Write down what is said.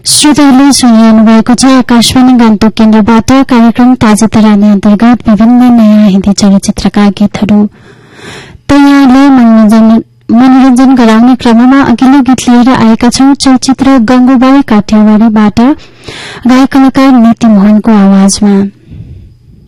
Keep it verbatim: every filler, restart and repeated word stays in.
श्रोताहरूले सुनिरहनु भएको छ आकाशवाणी गान्तोक केन्द्रबाट कार्यक्रम ताजा तरानी अन्तर्गत विभिन्न नयाँ हिन्दी चलचित्रका गीतहरू। तयारले मनोरञ्जन मनोरञ्जन गराउने क्रममा अघिल्लो गीत लिएर आएका छौं चलचित्र गंगूबाई काठियावाडीबाट गायक कलाकार नीति मोहनको आवाजमा।